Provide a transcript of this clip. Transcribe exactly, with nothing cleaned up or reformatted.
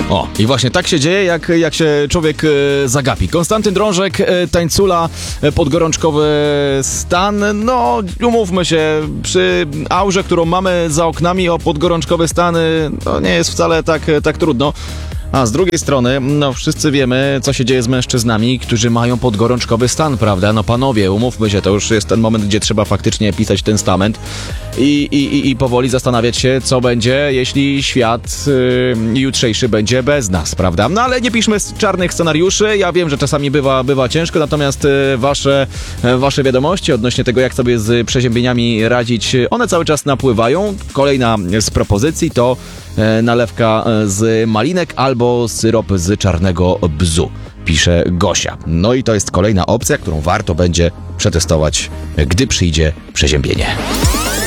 O, i właśnie tak się dzieje, jak, jak się człowiek e, zagapi. Konstantyn Drążek, e, tańcula, e, podgorączkowy stan. No, umówmy się, przy aurze, którą mamy za oknami, o podgorączkowe stany, to nie jest wcale tak, tak trudno. A z drugiej strony, no wszyscy wiemy, co się dzieje z mężczyznami, którzy mają podgorączkowy stan, prawda? No panowie, umówmy się, to już jest ten moment, gdzie trzeba faktycznie pisać testament i, i, i powoli zastanawiać się, co będzie, jeśli świat yy, jutrzejszy będzie bez nas, prawda? No ale nie piszmy czarnych scenariuszy, ja wiem, że czasami bywa, bywa ciężko, natomiast yy, wasze, yy, wasze wiadomości odnośnie tego, jak sobie z przeziębieniami radzić, one cały czas napływają. Kolejna z propozycji to yy, nalewka z malinek albo albo syrop z czarnego bzu, pisze Gosia. No i to jest kolejna opcja, którą warto będzie przetestować, gdy przyjdzie przeziębienie.